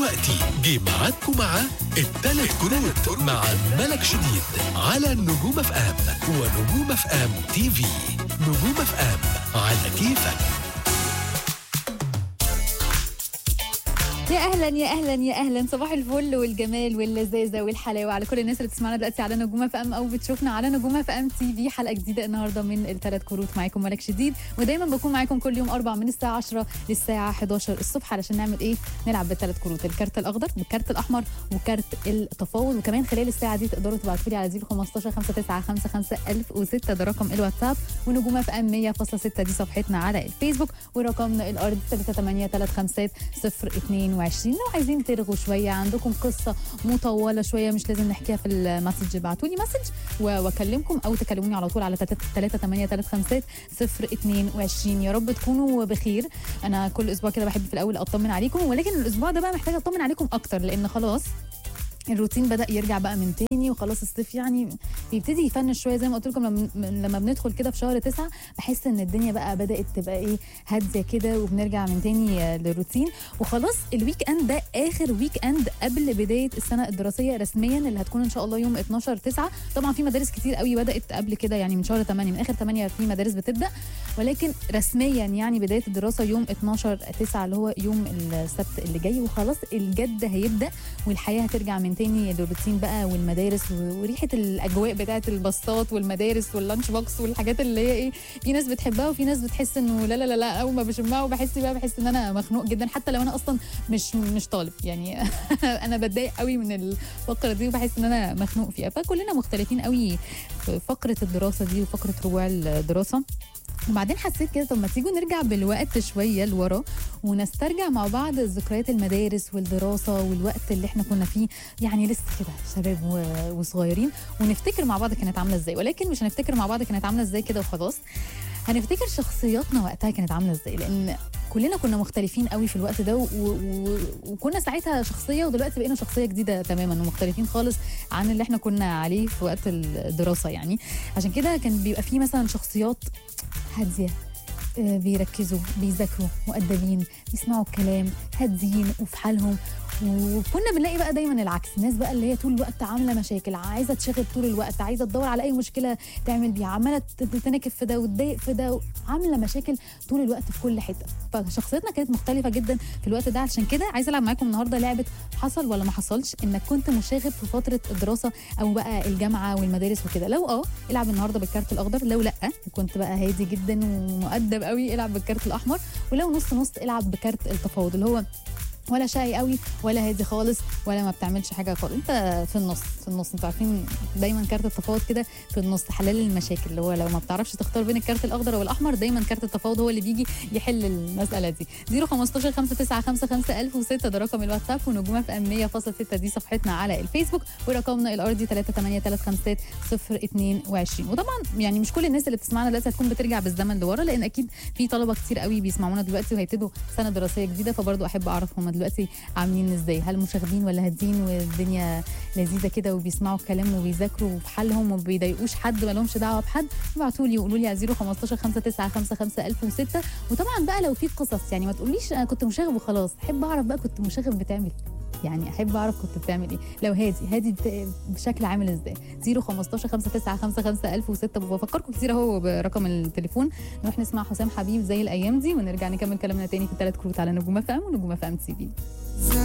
دلوقتي جه ميعادكم مع التلات كروت مع ملك شديد على نجوم اف ام ونجوم اف ام تي في. نجوم اف ام على كيفك. يا اهلا يا اهلا يا اهلا، صباح الفل والجمال واللذاذه والحلاوه على كل الناس اللي بتسمعنا دلوقتي على نجوم اف ام او بتشوفنا على نجوم اف ام تي في. حلقه جديده النهارده من الثلاث كروت، معاكم ملك شديد، ودايما بكون معاكم كل يوم اربع من الساعه 10 للساعه 11 الصبح علشان نعمل ايه؟ نلعب بالثلاث كروت، الكارت الاخضر والكارت الاحمر وكارت التفاوض. وكمان خلال الساعه دي تقدروا تبعتوا لي على 015 5955 1006 ده رقم الواتساب، ونجوم اف ام 100.6 دي صفحتنا على الفيسبوك، ورقمنا الارضي 3835 022. لو عايزين ترغوا شويه، عندكم قصه مطوله شويه مش لازم نحكيها في المسج، ابعتوا لي مسج واكلمكم او تكلموني على طول على 3835 022. يا رب تكونوا بخير. انا كل اسبوع كده بحب في الاول اطمن عليكم، ولكن الاسبوع ده بقى محتاجه اطمن عليكم اكتر، لان خلاص الروتين بدأ يرجع بقى من تاني، وخلاص الصيف يعني بيبتدي يفنش شويه. زي ما قلت لكم لما بندخل كده في شهر 9 بحس ان الدنيا بقى بدأت تبقى ايه، هاديه كده، وبنرجع من تاني للروتين. وخلاص الويك اند ده اخر ويك اند قبل بدايه السنه الدراسيه رسميا، اللي هتكون ان شاء الله يوم 12/9. طبعا في مدارس كتير قوي بدأت قبل كده، يعني من شهر 8، من اخر 8 في مدارس بتبدأ، ولكن رسميا يعني بدايه الدراسه يوم 12/9 اللي هو يوم السبت اللي جاي. وخلاص الجد هيبدأ والحياه هترجع من تاني للروتين بقى، والمدارس وريحه الاجواء بتاعه الباصات والمدارس واللانش بوكس والحاجات اللي هي ايه، في ناس بتحبها وفي ناس بتحس انه لا لا لا لا، اول ما بشمها وبحس ان انا مخنوق جدا، حتى لو انا اصلا مش طالب يعني. انا بتضايق قوي من الفقره دي وبحس ان انا مخنوق فيها. فكلنا مختلفين قوي في فقره الدراسه دي وفقره رجوع الدراسه. وبعدين حسيت كده، طب ما تيجوا نرجع بالوقت شويه لورا ونسترجع مع بعض ذكريات المدارس والدراسه والوقت اللي احنا كنا فيه، يعني لسه كده شباب وصغيرين، ونفتكر مع بعض كانت عامله ازاي. ولكن مش هنفتكر مع بعض كانت عامله ازاي كده وخلاص، هنفتكر شخصياتنا وقتها كانت عامله ازاي، لان كلنا كنا مختلفين قوي في الوقت ده وكنا ساعتها شخصيه، ودلوقتي بقينا شخصيه جديده تماما ومختلفين خالص عن اللي احنا كنا عليه في وقت الدراسه يعني. عشان كده كان بيبقى فيه مثلا شخصيات هاديه، بيركزوا، بيذاكروا، مؤدبين، بيسمعوا الكلام، هاديين وفي حالهم. وكنا بنلاقي بقى دايما العكس، الناس بقى اللي هي طول الوقت عامله مشاكل، عايزه تشغل طول الوقت، عايزه تدور على اي مشكله تعمل بيها، عماله تنكف في ده وتضايق في ده، عامله مشاكل طول الوقت في كل حته. فشخصيتنا كانت مختلفه جدا في الوقت ده. عشان كده عايزه العب معاكم النهارده لعبه حصل ولا ما حصلش، انك كنت مشاغب في فتره الدراسه او بقى الجامعه والمدارس وكده. لو العب النهارده بالكارت الاخضر، لو لا وكنت بقى هادي جدا ومؤدب قوي العب بالكارت الاحمر، ولو نص نص العب بكارت التفاوض، اللي هو ولا شقي قوي ولا هادي خالص ولا ما بتعملش حاجه خالص، انت في النص. انتوا عارفين دايما كارت التفاوض كده في النص، حلال المشاكل، اللي هو لو ما بتعرفش تختار بين الكارت الاخضر والاحمر دايما كارت التفاوض هو اللي بيجي يحل المساله دي. 015 5955 1006 ده رقم الواتساب، ونجوم اف ام 100.6 دي صفحتنا على الفيسبوك، ورقمنا الارضي 3835 022. وطبعا يعني مش كل الناس اللي بتسمعنا دلوقتي هتكون بترجع بالزمن لورا، لان اكيد في طلبه كتير قوي بيسمعونا دلوقتي وهيبتدوا سنه دراسيه جديده، فبرضه احب اعرف هم دلوقتي عاملين ازاي، هل مشاغبين ولا هادين والدنيا لذيذه كده وبيسمعوا الكلام وبيذاكروا في حالهم وما بيضايقوش حد، ما لهمش دعوه بحد. ابعتوا لي وقولوا لي على 015 5955 1006. وطبعا بقى لو في قصص، يعني ما تقوليش انا كنت مشاغب وخلاص، احب اعرف بقى كنت مشاغب بتعمل، يعني احب اعرف كنت بتعمل ايه، لو هادي بشكل عامل ازاي. 015 5955 1006. بفكركم كتير اهو برقم التليفون. نروح نسمع حسام حبيب زي الايام دي ونرجع نكمل كلامنا تاني في الثلاث كروت على نجوم اف ام ونجوم اف ام تي في.